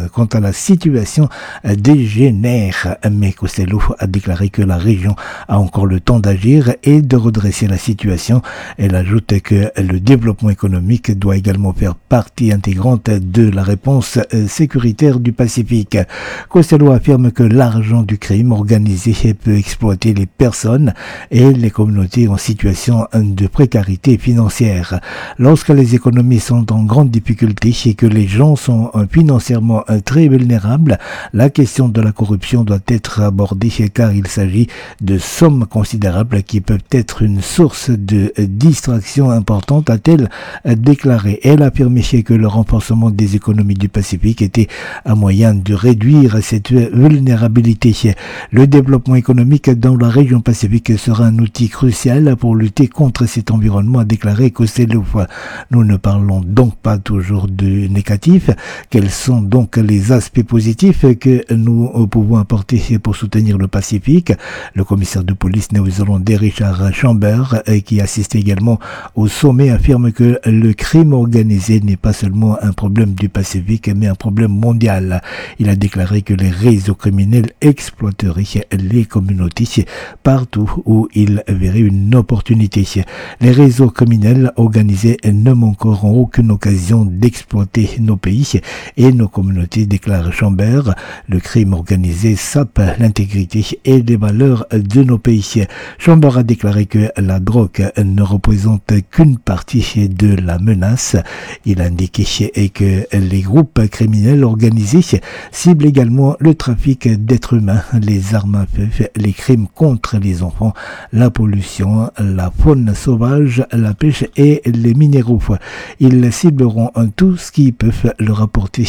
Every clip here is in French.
quant à la situation dégénère. Mais Costello a déclaré que la région a encore le temps d'agir et de redresser la situation. Elle ajoute que le développement économique doit également faire partie intégrante de la réponse sécuritaire du Pacifique. Costello affirme que l'argent du crime organisé peut exploiter les personnes et les communautés en situation de précarité financière. Lorsque les économies sont en grande difficulté et que les gens sont financièrement très vulnérables, la question de la corruption doit être abordée car il s'agit de sommes considérables qui peuvent être une source de distraction importante, a-t-elle déclaré. Elle a affirmé que le renforcement des économies du Pacifique était un moyen de réduire cette vulnérabilité. Le développement économique dans la région Pacifique sera un outil crucial pour lutter contre cet environnement, a déclaré Costello. Nous ne parlons donc pas toujours de négatif. Quels sont donc les aspects positifs que nous pouvons apporter pour soutenir le Pacifique? Le commissaire de police néo-zélandais Richard Chambers, qui assiste également au sommet, affirme que le crime organisé n'est pas seulement un problème du Pacifique, mais un problème mondial. Il a déclaré que les réseaux criminels exploiteraient les communautés partout où ils verraient une opportunité. Les réseaux criminels organisés ne manqueront aucune occasion d'exploiter nos pays et nos communautés, déclare Chambers. Le crime organisé sape l'intégrité et les valeurs de nos pays. Chambers a déclaré que la drogue ne représente qu'une partie de la menace. Il a indiqué que les groupes criminels organisés ciblent également le trafic d'êtres humains, les armes à feu, les crimes contre les enfants, la pollution, la faune sauvage, la pêche et les minéraux. Ils cibleront tout ce qui peut leur apporter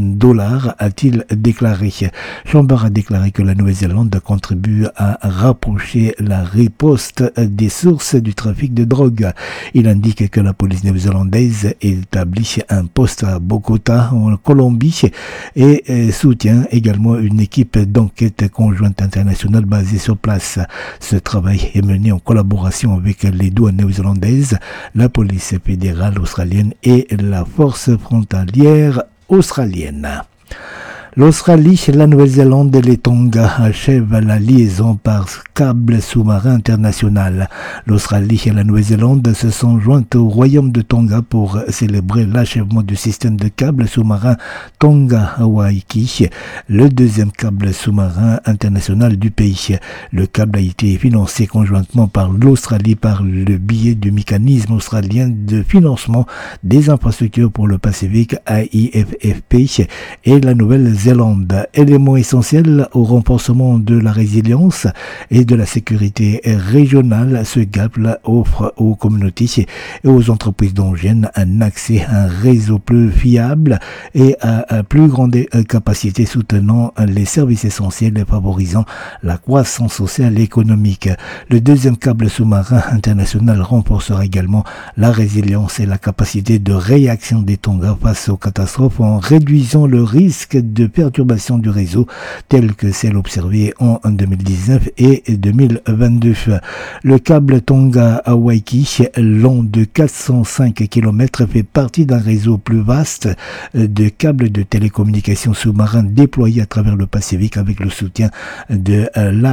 $1, a-t-il déclaré. Chambers a déclaré que la Nouvelle-Zélande contribue à rapprocher la riposte des sources du trafic de drogue. Il indique que la police néo-zélandaise établit un poste à Bogota, en Colombie, et soutient également une équipe d'enquête conjointe internationale basée sur place. Ce travail est mené en collaboration avec les douanes néo-zélandaises, la police fédérale australienne et la force frontalière australienne. L'Australie, la Nouvelle-Zélande et les Tonga achèvent la liaison par câble sous-marin international. L'Australie et la Nouvelle-Zélande se sont jointes au royaume de Tonga pour célébrer l'achèvement du système de câble sous-marin Tonga-Waiki, le deuxième câble sous-marin international du pays. Le câble a été financé conjointement par l'Australie par le biais du mécanisme australien de financement des infrastructures pour le Pacifique AIFFP et la Nouvelle-Zélande, élément essentiel au renforcement de la résilience et de la sécurité régionale. Ce câble offre aux communautés et aux entreprises tongiennes un accès à un réseau plus fiable et à plus grande capacité, soutenant les services essentiels et favorisant la croissance sociale et économique. Le deuxième câble sous-marin international renforcera également la résilience et la capacité de réaction des Tonga face aux catastrophes en réduisant le risque de perturbation du réseau telle que celle observée en 2019 et 2022. Le câble Tonga-Waiki, long de 405 km, fait partie d'un réseau plus vaste de câbles de télécommunications sous-marins déployés à travers le Pacifique avec le soutien de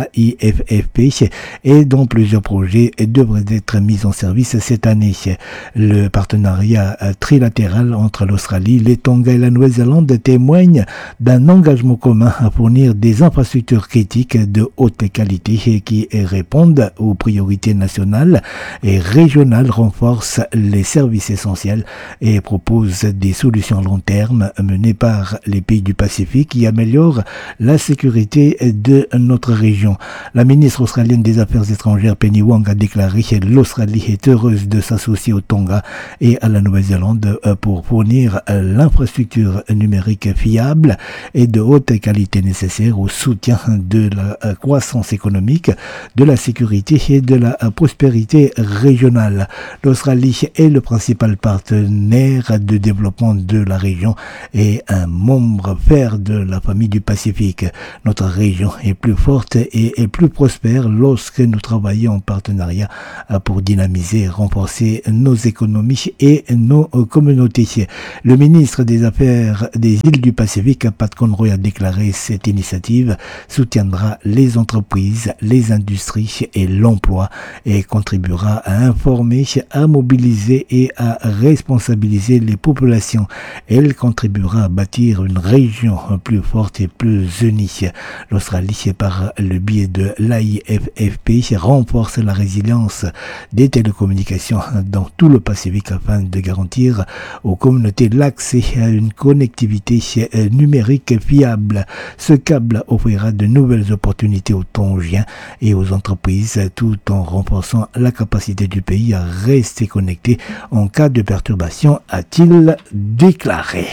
l'AIFFP et dont plusieurs projets devraient être mis en service cette année. Le partenariat trilatéral entre l'Australie, les Tonga et la Nouvelle-Zélande témoigne d'un engagement commun à fournir des infrastructures critiques de haute qualité qui répondent aux priorités nationales et régionales, renforcent les services essentiels et proposent des solutions à long terme menées par les pays du Pacifique qui améliorent la sécurité de notre région. La ministre australienne des Affaires étrangères Penny Wong a déclaré que l'Australie est heureuse de s'associer au Tonga et à la Nouvelle-Zélande pour fournir l'infrastructure numérique fiable et de haute qualité nécessaire au soutien de la croissance économique, de la sécurité et de la prospérité régionale. L'Australie est le principal partenaire de développement de la région et un membre fer de la famille du Pacifique. Notre région est plus forte et plus prospère lorsque nous travaillons en partenariat pour dynamiser et renforcer nos économies et nos communautés. Le ministre des Affaires des îles du Pacifique a Pat Conroy a déclaré cette initiative soutiendra les entreprises, les industries et l'emploi et contribuera à informer, à mobiliser et à responsabiliser les populations. Elle contribuera à bâtir une région plus forte et plus unie. L'Australie, par le biais de l'AIFFP, renforce la résilience des télécommunications dans tout le Pacifique afin de garantir aux communautés l'accès à une connectivité numérique fiable. Ce câble offrira de nouvelles opportunités aux Tongiens et aux entreprises tout en renforçant la capacité du pays à rester connecté en cas de perturbation, a-t-il déclaré.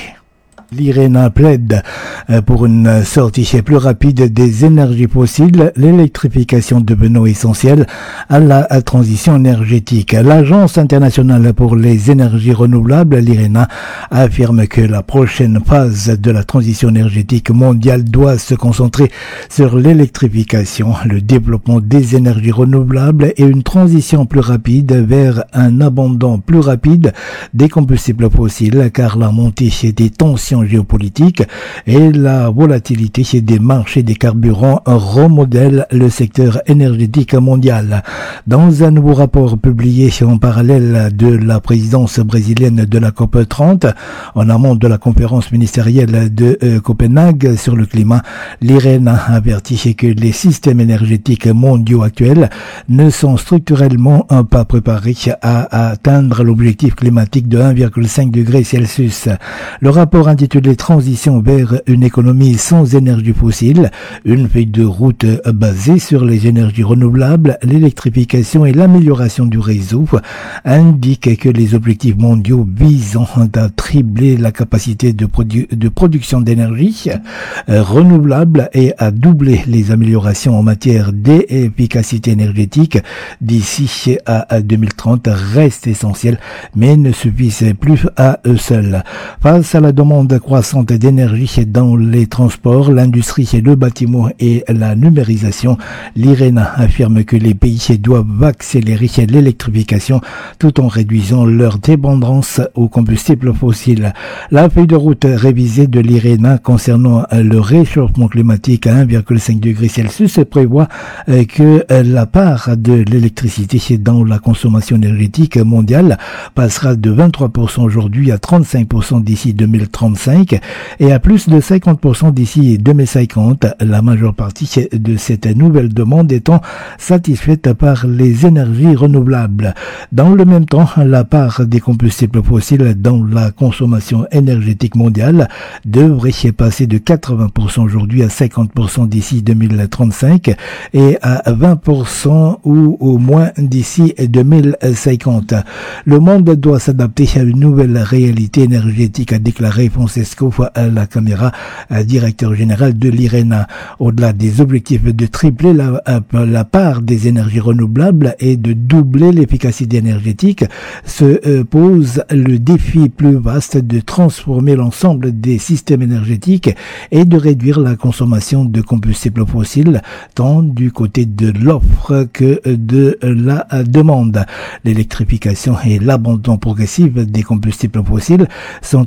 L'IRENA plaide pour une sortie plus rapide des énergies fossiles, l'électrification devenant essentielle à la transition énergétique. L'Agence internationale pour les énergies renouvelables, l'IRENA, affirme que la prochaine phase de la transition énergétique mondiale doit se concentrer sur l'électrification, le développement des énergies renouvelables et une transition plus rapide vers un abandon plus rapide des combustibles fossiles, car la montée des tensions géopolitique et la volatilité des marchés des carburants remodèlent le secteur énergétique mondial. Dans un nouveau rapport publié en parallèle de la présidence brésilienne de la COP30, en amont de la conférence ministérielle de Copenhague sur le climat, l'IRENA avertit que les systèmes énergétiques mondiaux actuels ne sont structurellement pas préparés à atteindre l'objectif climatique de 1,5 degré Celsius. Le rapport intitulé Transition vers une économie sans énergie fossile, une feuille de route basée sur les énergies renouvelables, l'électrification et l'amélioration du réseau, indique que les objectifs mondiaux visant à tripler la capacité de production d'énergie renouvelable et à doubler les améliorations en matière d'efficacité énergétique d'ici à 2030 restent essentiels, mais ne suffisent plus à eux seuls. Face à la demande croissante d'énergie dans les transports, l'industrie et le bâtiment et la numérisation, l'IRENA affirme que les pays doivent accélérer l'électrification tout en réduisant leur dépendance aux combustibles fossiles. La feuille de route révisée de l'IRENA concernant le réchauffement climatique à 1,5 degré Celsius prévoit que la part de l'électricité dans la consommation énergétique mondiale passera de 23% aujourd'hui à 35% d'ici 2035 et à plus de 50% d'ici 2050, la majeure partie de cette nouvelle demande étant satisfaite par les énergies renouvelables. Dans le même temps, la part des combustibles fossiles dans la consommation énergétique mondiale devrait passer de 80% aujourd'hui à 50% d'ici 2035 et à 20% ou au moins d'ici 2050. Le monde doit s'adapter à une nouvelle réalité énergétique, a déclaré Francesco La Camera, directeur général de l'IRENA. Au-delà des objectifs de tripler la part des énergies renouvelables et de doubler l'efficacité énergétique, se pose le défi plus vaste de transformer l'ensemble des systèmes énergétiques et de réduire la consommation de combustibles fossiles, tant du côté de l'offre que de la demande. L'électrification et l'abandon progressif des combustibles fossiles sont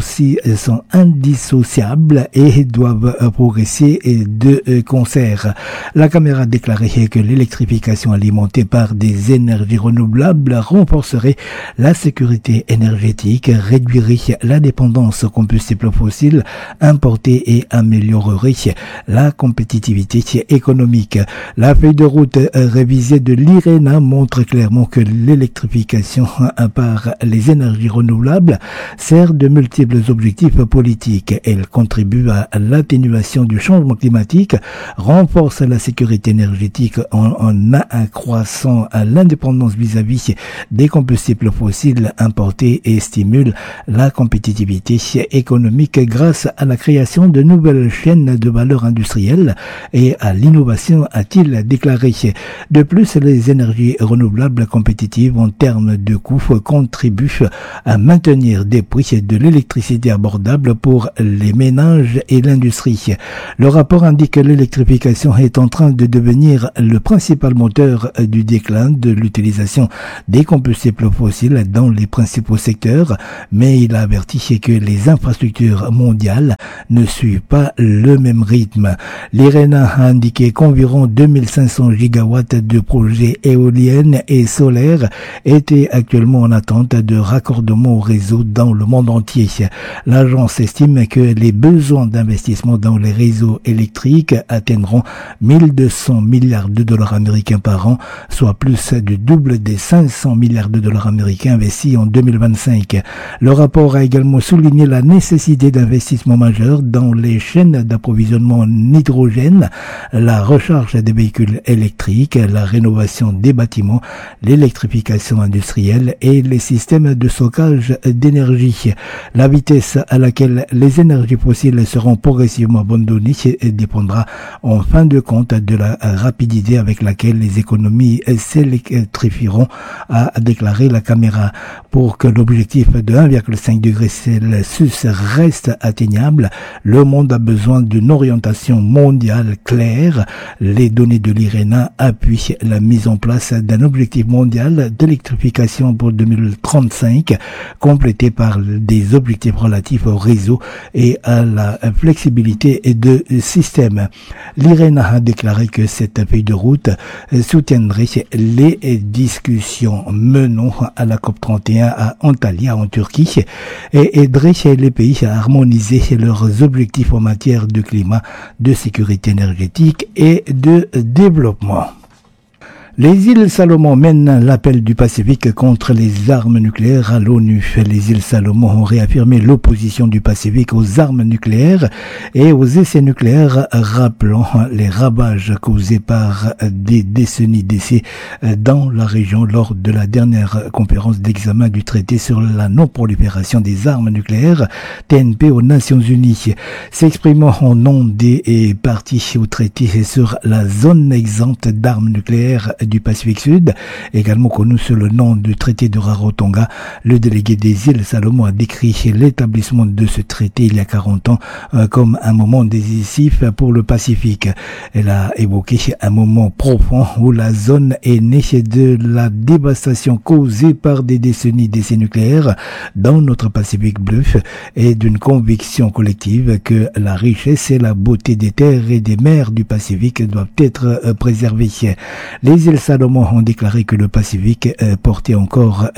indissociables et doivent progresser de concert. La Caméra a déclaré que l'électrification alimentée par des énergies renouvelables renforcerait la sécurité énergétique, réduirait la dépendance aux combustibles fossiles importés et améliorerait la compétitivité économique. La feuille de route révisée de l'IRENA montre clairement que l'électrification par les énergies renouvelables sert de multiples objectifs politiques. Elle contribue à l'atténuation du changement climatique, renforce la sécurité énergétique en accroissant l'indépendance vis-à-vis des combustibles fossiles importés et stimule la compétitivité économique grâce à la création de nouvelles chaînes de valeur industrielle et à l'innovation, a-t-il déclaré. De plus, les énergies renouvelables compétitives en termes de coûts contribuent à maintenir des prix de l'électricité abordables abordable pour les ménages et l'industrie. Le rapport indique que l'électrification est en train de devenir le principal moteur du déclin de l'utilisation des combustibles fossiles dans les principaux secteurs, mais il a averti que les infrastructures mondiales ne suivent pas le même rythme. L'IRENA a indiqué qu'environ 2500 gigawatts de projets éoliennes et solaires étaient actuellement en attente de raccordement au réseau dans le monde entier. L'agence estime que les besoins d'investissement dans les réseaux électriques atteindront 1200 milliards de dollars américains par an, soit plus du double des 500 milliards de dollars américains investis en 2025. Le rapport a également souligné la nécessité d'investissements majeurs dans les chaînes d'approvisionnement en hydrogène, la recharge des véhicules électriques, la rénovation des bâtiments, l'électrification industrielle et les systèmes de stockage d'énergie. La vitesse à laquelle les énergies fossiles seront progressivement abandonnées dépendra en fin de compte de la rapidité avec laquelle les économies s'électrifieront, a déclaré la caméra. Pour que l'objectif de 1,5 degré Celsius reste atteignable, le monde a besoin d'une orientation mondiale claire. Les données de l'IRENA appuient la mise en place d'un objectif mondial d'électrification pour 2035, complété par des objectifs relatifs au réseau et à la flexibilité de système. L'IRENA a déclaré que cette feuille de route soutiendrait les discussions menant à la COP31 à Antalya en Turquie et aiderait les pays à harmoniser leurs objectifs en matière de climat, de sécurité énergétique et de développement. Les îles Salomon mènent l'appel du Pacifique contre les armes nucléaires à l'ONU. Les îles Salomon ont réaffirmé l'opposition du Pacifique aux armes nucléaires et aux essais nucléaires, rappelant les ravages causés par des décennies d'essais dans la région lors de la dernière conférence d'examen du traité sur la non-prolifération des armes nucléaires, TNP aux Nations Unies. S'exprimant au nom des parties au traité sur la zone exempte d'armes nucléaires du Pacifique Sud, également connu sous le nom du traité de Rarotonga, le délégué des îles Salomon a décrit l'établissement de ce traité il y a 40 ans comme un moment décisif pour le Pacifique. Elle a évoqué un moment profond où la zone est née de la dévastation causée par des décennies d'essais nucléaires dans notre Pacifique bleu et d'une conviction collective que la richesse et la beauté des terres et des mers du Pacifique doivent être préservées. Les îles Salomon ont déclaré que le Pacifique portait encore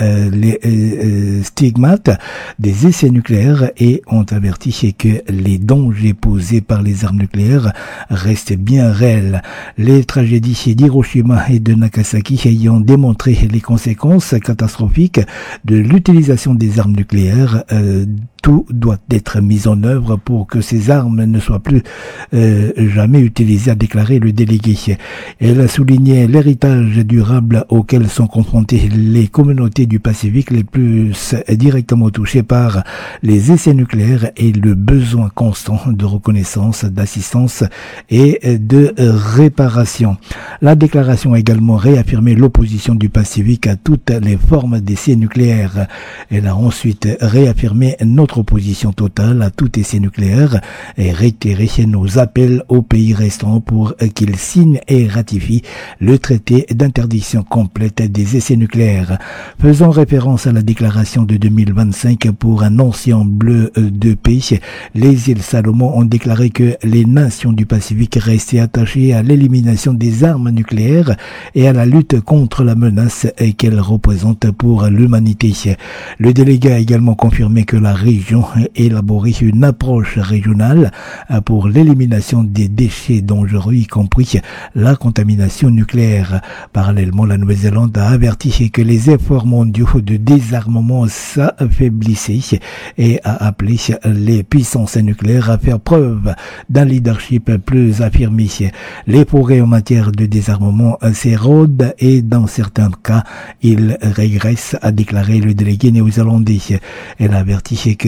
les stigmates des essais nucléaires et ont averti que les dangers posés par les armes nucléaires restent bien réels. Les tragédies d'Hiroshima et de Nagasaki ayant démontré les conséquences catastrophiques de l'utilisation des armes nucléaires, tout doit être mis en œuvre pour que ces armes ne soient plus jamais utilisées, a déclaré le délégué. Elle a souligné l'héritage durable auquel sont confrontées les communautés du Pacifique les plus directement touchées par les essais nucléaires et le besoin constant de reconnaissance, d'assistance et de réparation. La déclaration a également réaffirmé l'opposition du Pacifique à toutes les formes d'essais nucléaires. Elle a ensuite réaffirmé notre opposition totale à tout essai nucléaire et réitéré nos appels aux pays restants pour qu'ils signent et ratifient le traité d'interdiction complète des essais nucléaires. Faisant référence à la déclaration de 2025 pour un océan bleu de paix, les îles Salomon ont déclaré que les nations du Pacifique restaient attachées à l'élimination des armes nucléaires et à la lutte contre la menace qu'elles représentent pour l'humanité. Le délégué a également confirmé que la région élaborait une approche régionale pour l'élimination des déchets dangereux, y compris la contamination nucléaire. Parallèlement, la Nouvelle-Zélande a averti que les efforts mondiaux de désarmement s'affaiblissaient et a appelé les puissances nucléaires à faire preuve d'un leadership plus affirmé. Les progrès en matière de désarmement s'érodent et dans certains cas, ils régressent, a déclaré le délégué néo-zélandais. Elle a averti que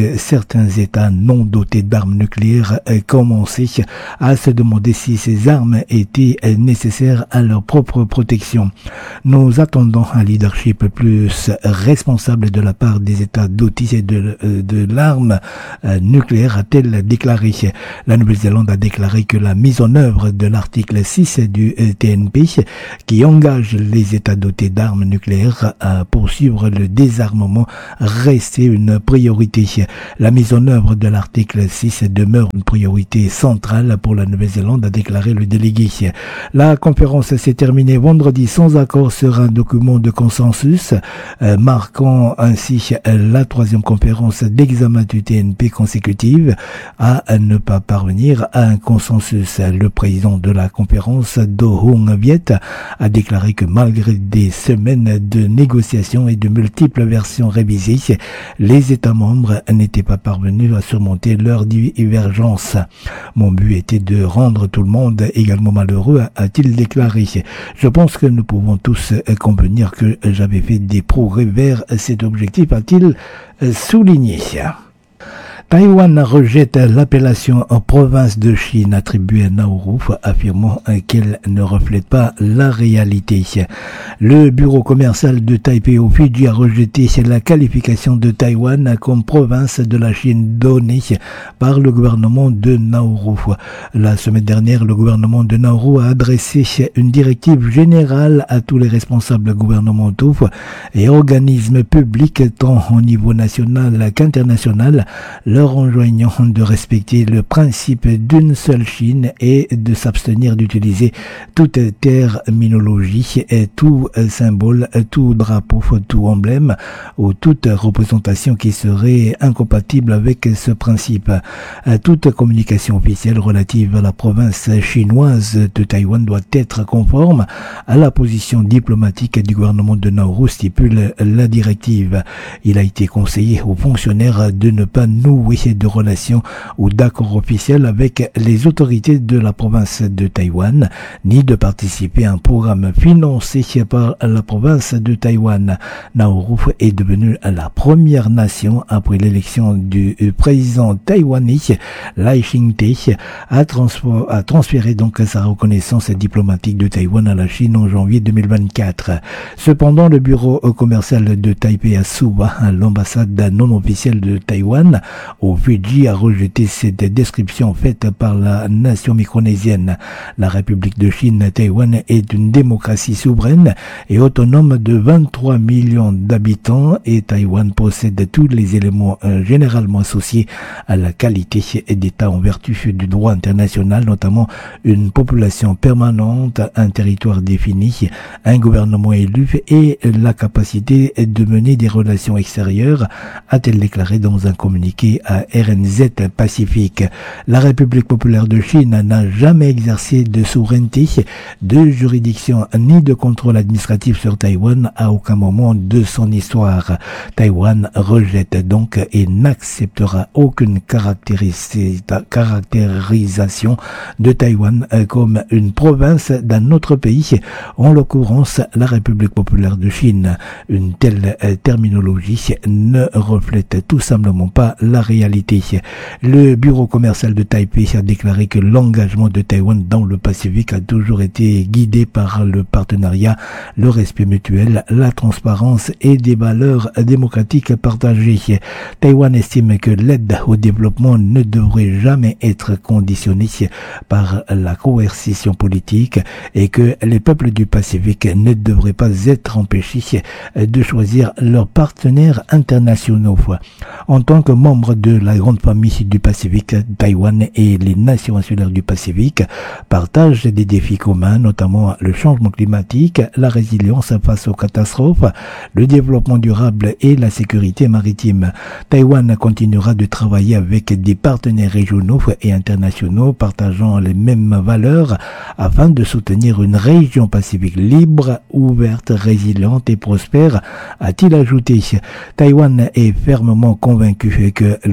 que certains États non dotés d'armes nucléaires commençaient à se demander si ces armes étaient nécessaires à leur propre protection. Nous attendons un leadership plus responsable de la part des États dotés de l'arme nucléaire, a-t-elle déclaré. La Nouvelle-Zélande a déclaré que la mise en œuvre de l'article 6 du TNP, qui engage les États dotés d'armes nucléaires à poursuivre le désarmement, restait une priorité. La mise en œuvre de l'article 6 demeure une priorité centrale pour la Nouvelle-Zélande, a déclaré le délégué. La conférence s'est terminée vendredi sans accord sur un document de consensus, marquant ainsi la troisième conférence d'examen du TNP consécutive à ne pas parvenir à un consensus. Le président de la conférence, Do Hung Viet, a déclaré que malgré des semaines de négociations et de multiples versions révisées, les États membres n'étaient pas parvenus à surmonter leurs divergences. Mon but était de rendre tout le monde également malheureux, a-t-il déclaré. Je pense que nous pouvons tous convenir que j'avais fait des progrès vers cet objectif, a-t-il souligné. Taïwan rejette l'appellation en province de Chine attribuée à Nauru, affirmant qu'elle ne reflète pas la réalité. Le bureau commercial de Taipei aux Fidji a rejeté la qualification de Taïwan comme province de la Chine donnée par le gouvernement de Nauru. La semaine dernière, le gouvernement de Nauru a adressé une directive générale à tous les responsables gouvernementaux et organismes publics tant au niveau national qu'international, leur enjoignant de respecter le principe d'une seule Chine et de s'abstenir d'utiliser toute terminologie, tout symbole, tout drapeau, tout emblème ou toute représentation qui serait incompatible avec ce principe. Toute communication officielle relative à la province chinoise de Taïwan doit être conforme à la position diplomatique du gouvernement de Nauru, stipule la directive. Il a été conseillé aux fonctionnaires de ne pas nouer de relations ou d'accords officiels avec les autorités de la province de Taïwan, ni de participer à un programme financé par la province de Taïwan. Nauru est devenue la première nation après l'élection du président taïwanais Lai Ching-te à transférer donc sa reconnaissance diplomatique de Taïwan à la Chine en janvier 2024. Cependant, le bureau commercial de Taipei à Suva, l'ambassade non officielle de Taïwan au Fidji, a rejeté cette description faite par la nation micronésienne. La République de Chine, Taïwan, est une démocratie souveraine et autonome de 23 millions d'habitants et Taïwan possède tous les éléments généralement associés à la qualité d'État en vertu du droit international, notamment une population permanente, un territoire défini, un gouvernement élu et la capacité de mener des relations extérieures, a-t-elle déclaré dans un communiqué à RNZ Pacifique. La République populaire de Chine n'a jamais exercé de souveraineté, de juridiction ni de contrôle administratif sur Taïwan à aucun moment de son histoire. Taïwan rejette donc et n'acceptera aucune caractérisation de Taïwan comme une province d'un autre pays, en l'occurrence la République populaire de Chine. Une telle terminologie ne reflète tout simplement pas la réalité. Le bureau commercial de Taipei a déclaré que l'engagement de Taïwan dans le Pacifique a toujours été guidé par le partenariat, le respect mutuel, la transparence et des valeurs démocratiques partagées. Taïwan estime que l'aide au développement ne devrait jamais être conditionnée par la coercition politique et que les peuples du Pacifique ne devraient pas être empêchés de choisir leurs partenaires internationaux. En tant que membre de la grande famille du Pacifique, Taïwan et les nations insulaires du Pacifique partagent des défis communs, notamment le changement climatique, la résilience face aux catastrophes, le développement durable et la sécurité maritime. Taïwan continuera de travailler avec des partenaires régionaux et internationaux partageant les mêmes valeurs afin de soutenir une région pacifique libre, ouverte, résiliente et prospère, a-t-il ajouté. Taïwan est fermement convaincu que le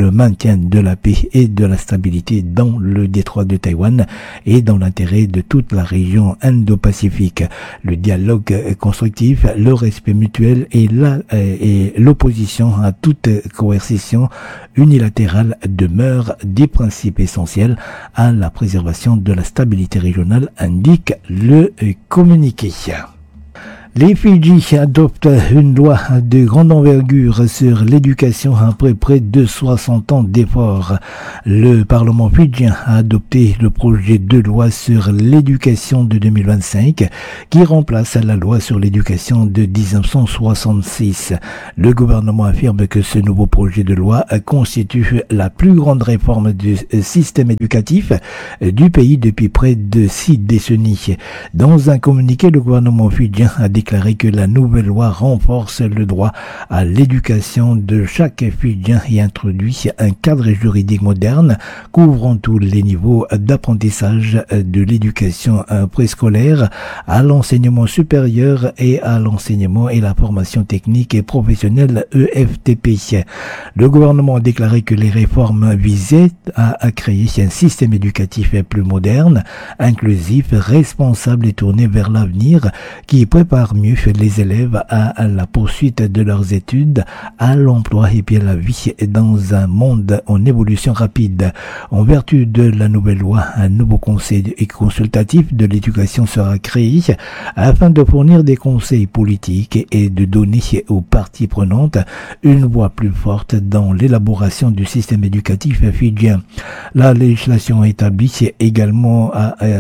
le maintien de la paix et de la stabilité dans le détroit de Taïwan et dans l'intérêt de toute la région Indo-Pacifique. Le dialogue constructif, le respect mutuel et l'opposition à toute coercition unilatérale demeurent des principes essentiels à la préservation de la stabilité régionale, indique le communiqué. Les Fidji adoptent une loi de grande envergure sur l'éducation après près de 60 ans d'efforts. Le Parlement fidjien a adopté le projet de loi sur l'éducation de 2025 qui remplace la loi sur l'éducation de 1966. Le gouvernement affirme que ce nouveau projet de loi constitue la plus grande réforme du système éducatif du pays depuis près de 6 décennies. Dans un communiqué, le gouvernement fidjien a déclaré que la nouvelle loi renforce le droit à l'éducation de chaque Fidjien et introduit un cadre juridique moderne couvrant tous les niveaux d'apprentissage de l'éducation préscolaire à l'enseignement supérieur et à l'enseignement et la formation technique et professionnelle EFTP. Le gouvernement a déclaré que les réformes visaient à créer un système éducatif plus moderne, inclusif, responsable et tourné vers l'avenir qui prépare mieux les élèves à la poursuite de leurs études, à l'emploi et puis à la vie dans un monde en évolution rapide. En vertu de la nouvelle loi, un nouveau conseil consultatif de l'éducation sera créé afin de fournir des conseils politiques et de donner aux parties prenantes une voix plus forte dans l'élaboration du système éducatif fidjien. La législation établit également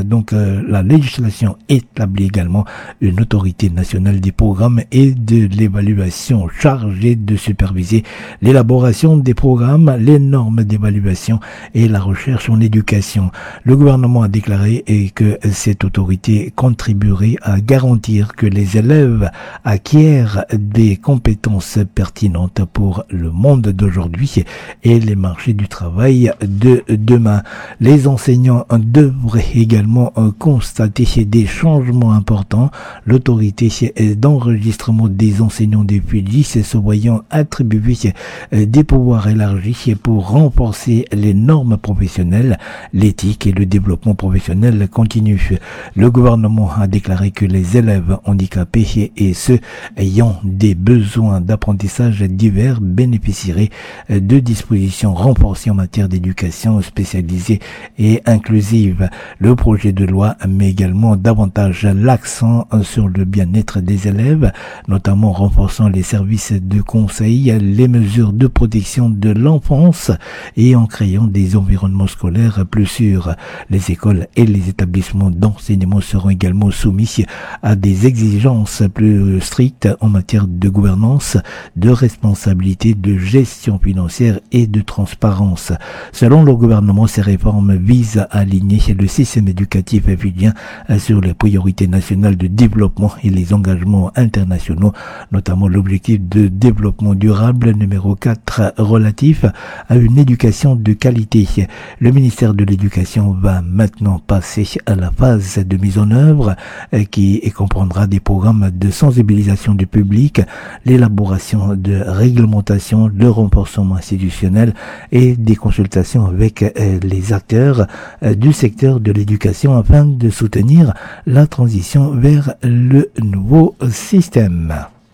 une autorité nationale des programmes et de l'évaluation chargée de superviser l'élaboration des programmes, les normes d'évaluation et la recherche en éducation. Le gouvernement a déclaré que cette autorité contribuerait à garantir que les élèves acquièrent des compétences pertinentes pour le monde d'aujourd'hui et les marchés du travail de demain. Les enseignants devraient également constater des changements importants. L'autorité d'enregistrement des enseignants des Fidji se voyant attribuer des pouvoirs élargis pour renforcer les normes professionnelles, l'éthique et le développement professionnel continu. Le gouvernement a déclaré que les élèves handicapés et ceux ayant des besoins d'apprentissage divers bénéficieraient de dispositions renforcées en matière d'éducation spécialisée et inclusive. Le projet de loi met également davantage l'accent sur le bien-être des élèves, notamment en renforçant les services de conseil, les mesures de protection de l'enfance et en créant des environnements scolaires plus sûrs. Les écoles et les établissements d'enseignement seront également soumis à des exigences plus strictes en matière de gouvernance, de responsabilité, de gestion financière et de transparence. Selon le gouvernement, ces réformes visent à aligner le système éducatif fidjien sur les priorités nationales de développement et les engagements internationaux, notamment l'objectif de développement durable numéro 4 relatif à une éducation de qualité. Le ministère de l'Éducation va maintenant passer à la phase de mise en œuvre qui comprendra des programmes de sensibilisation du public, l'élaboration de réglementations, le renforcement institutionnel et des consultations avec les acteurs du secteur de l'éducation afin de soutenir la transition vers le nouveau système.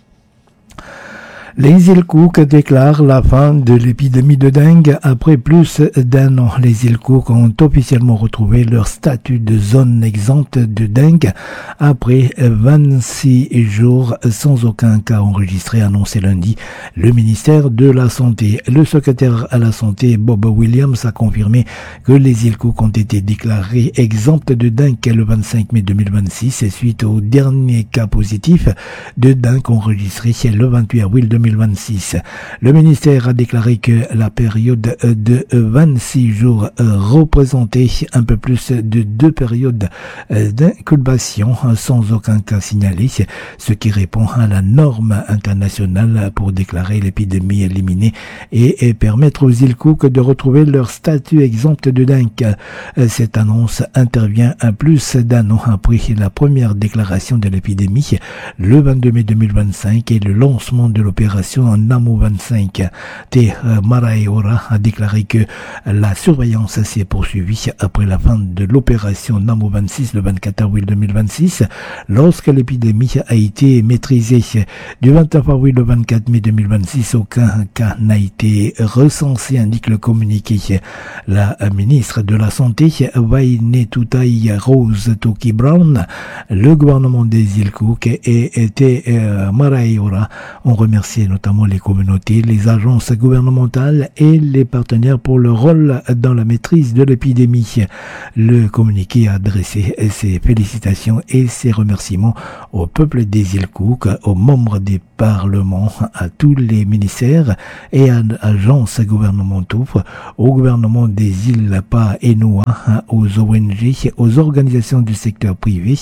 Les îles Cook déclarent la fin de l'épidémie de dengue après plus d'un an. Les îles Cook ont officiellement retrouvé leur statut de zone exempte de dengue après 26 jours sans aucun cas enregistré, annoncé lundi le ministère de la Santé. Le secrétaire à la Santé, Bob Williams, a confirmé que les îles Cook ont été déclarées exemptes de dengue le 25 mai 2026 suite au dernier cas positif de dengue enregistré le 28 avril 2026. Le ministère a déclaré que la période de 26 jours représentait un peu plus de 2 périodes d'incubation sans aucun cas signalé, ce qui répond à la norme internationale pour déclarer l'épidémie éliminée et permettre aux îles Cook de retrouver leur statut exempt de dengue. Cette annonce intervient à plus d'un an après la première déclaration de l'épidémie, le 22 mai 2025, et le lancement de l'opération l'opération Namo 25. Maraeora a déclaré que la surveillance s'est poursuivie après la fin de l'opération Namo 26 le 24 avril 2026, lorsque l'épidémie a été maîtrisée. Du 29 avril au 24 mai 2026, aucun cas n'a été recensé, indique le communiqué. La ministre de la Santé, Wainetutai Rose Toki Brown, le gouvernement des îles Cook et Maraeora ont remercié notamment les communautés, les agences gouvernementales et les partenaires pour leur rôle dans la maîtrise de l'épidémie. Le communiqué a adressé ses félicitations et ses remerciements au peuple des îles Cook, aux membres des parlements, à tous les ministères et agences gouvernementaux, au gouvernement des îles Pa-e-Noa, aux ONG, aux organisations du secteur privé,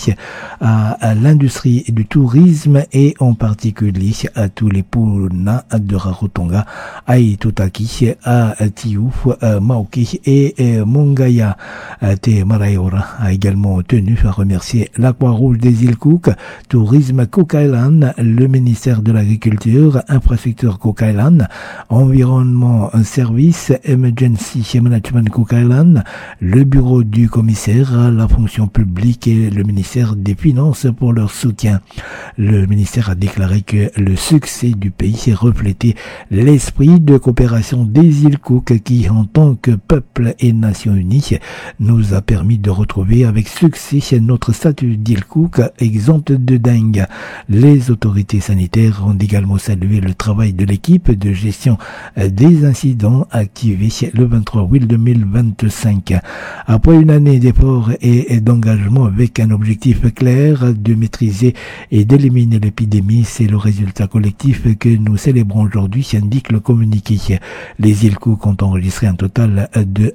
à l'industrie du tourisme et en particulier à tous les Puna de Rarotonga, à Itutaki, à Tiouf, Maoki et Mongaya. Te Maraeora a également tenu à remercier la Croix-Rouge des îles Cook, Tourisme Cook Island, le ministère de l'Agriculture, Infrastructure Cook Island, Environnement Service, Emergency Management Cook Island, le bureau du commissaire à la fonction publique et le ministère des Finances pour leur soutien. Le ministère a déclaré que le succès du pays reflétait l'esprit de coopération des îles Cook qui, en tant que peuple et nation unie, nous a permis de retrouver avec succès notre statut d'île Cook exempte de dengue. Les autorités sanitaires ont également salué le travail de l'équipe de gestion des incidents activée le 23 avril 2025. Après une année d'efforts et d'engagement avec un objectif clair de maîtriser et d'éliminer l'épidémie, c'est le résultat collectif que nous célébrons aujourd'hui, indique le communiqué. Les îles Cook ont enregistré un total de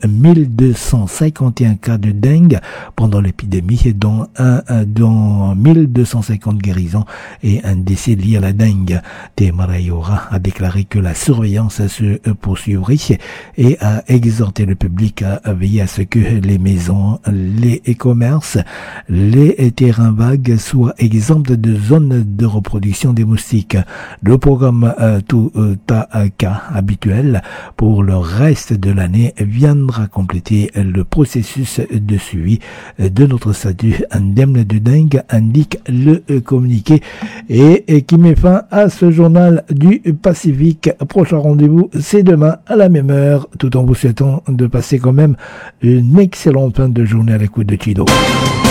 1251 cas de dengue pendant l'épidémie, dont 1250 guérisons et un décès lié à la dengue. Te Maraeora a déclaré que la surveillance se poursuivrait et a exhorté le public à veiller à ce que les maisons, les commerces, les terrains vagues soient exempts de zones de reproduction des moustiques. Le programme Tutaka habituel pour le reste de l'année viendra compléter le processus de suivi de notre statut indemne de dengue, indique le communiqué, et qui met fin à ce journal du Pacifique. Prochain rendez-vous, c'est demain à la même heure, tout en vous souhaitant de passer quand même une excellente fin de journée à l'écoute de Chido.